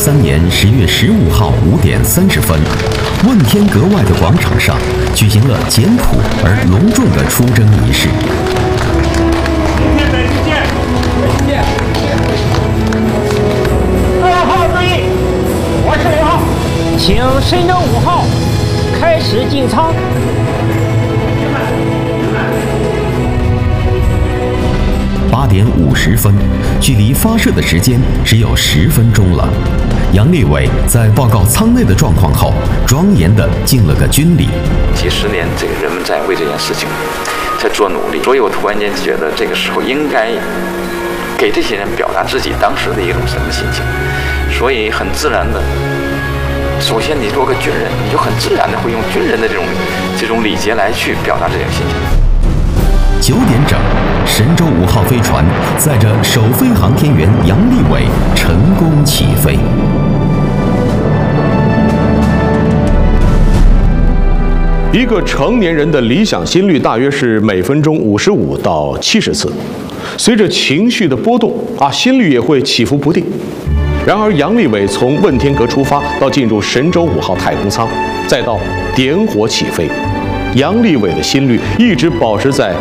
2013年10月15号5点30分，问天阁外的广场上举行了简朴而隆重的出征仪式。 2号队，我是5号，请神舟5号开始进舱。 8点50分，距离发射的时间只有10分钟了。杨利伟在报告舱内的状况后，庄严地敬了个军礼。 几十年，这个人们在为这件事情在做努力，所以我突然间觉得这个时候应该给这些人表达自己当时的一种什么心情，所以很自然的，首先你做个军人，你就很自然的会用军人的这种礼节来去表达这种心情。 9点整，神舟5号飞船载着首飞航天员杨利伟成功起飞。 一个成年人的理想心率大约是每分钟55到70次，随着情绪的波动心率也会起伏不定。然而，杨利伟从问天阁出发到进入神舟5号太空舱，再到点火起飞，杨利伟的心率一直保持在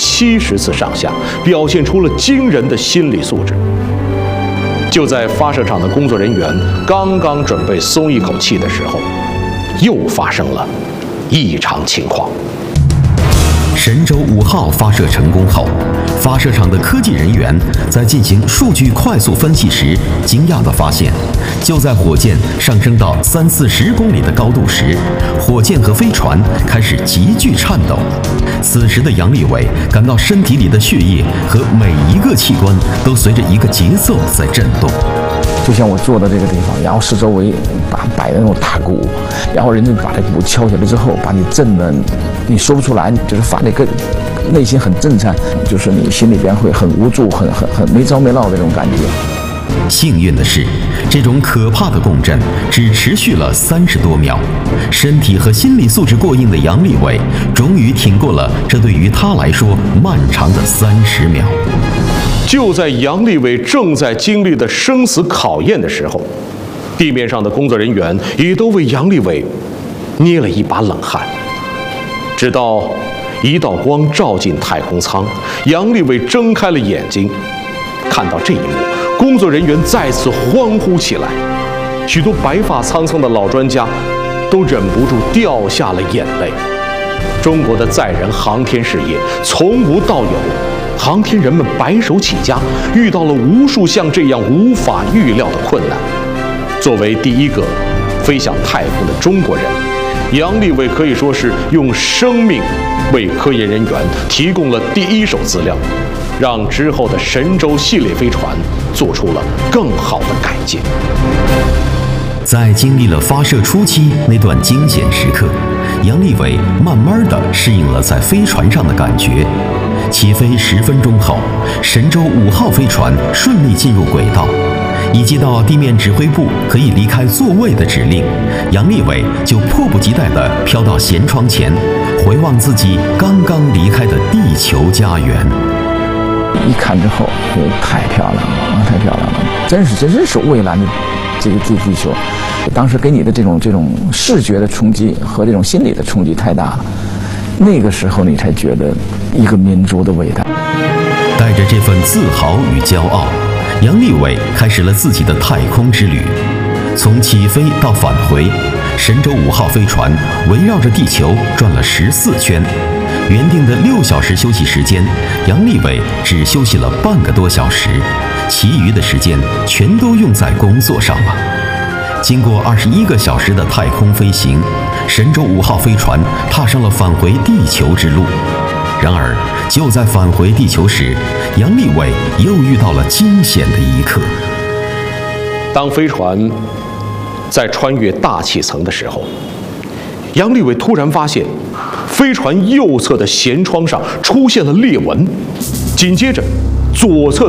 70次上下，表现出了惊人的心理素质。就在发射场的工作人员刚刚准备松一口气的时候，又发生了异常情况。 神舟5号发射成功后，发射场的科技人员在进行数据快速分析时，惊讶地发现，就在火箭上升到30-40公里的高度时，火箭和飞船开始急剧颤抖。此时的杨利伟感到身体里的血液和每一个器官都随着一个节奏在震动。 就像我坐的这个地方，然后四周围摆的那种大鼓，然后人家把这鼓敲起来之后，把你震得你说不出来，就是发那个内心很震颤，就是你心里边会很无助、很没着没落的那种感觉。 幸运的是，这种可怕的共振只持续了30多秒，身体和心理素质过硬的杨利伟终于挺过了这对于他来说漫长的30秒。 就在杨利伟正在经历的生死考验的时候，地面上的工作人员也都为杨利伟捏了一把冷汗。直到一道光照进太空舱，杨利伟睁开了眼睛，看到这一幕，工作人员再次欢呼起来，许多白发苍苍的老专家都忍不住掉下了眼泪。中国的载人航天事业从无到有，航天人们白手起家，遇到了无数像这样无法预料的困难。作为第一个飞向太空的中国人，杨利伟可以说是用生命为科研人员提供了第一手资料，让之后的神舟系列飞船做出了更好的改进。 在经历了发射初期那段惊险时刻，杨利伟慢慢地适应了在飞船上的感觉。起飞10分钟后，神舟5号飞船顺利进入轨道。一接到地面指挥部可以离开座位的指令，杨利伟就迫不及待地飘到舷窗前，回望自己刚刚离开的地球家园。 一看之后，太漂亮了，太漂亮了，真是蔚蓝的这地球。当时给你的这种视觉的冲击和这种心理的冲击太大了，那个时候你才觉得一个民族的伟大。 带着这份自豪与骄傲，杨利伟开始了自己的太空之旅。从起飞到返回，神舟5号飞船围绕着地球转了14圈。原定的6小时休息时间，杨利伟只休息了半个多小时，其余的时间全都用在工作上了。经过21个小时的太空飞行，神舟5号飞船踏上了返回地球之路。然而，就在返回地球时，杨利伟又遇到了惊险的一刻。 当飞船在穿越大气层的时候，杨利伟突然发现，飞船右侧的舷窗上出现了裂纹，紧接着左侧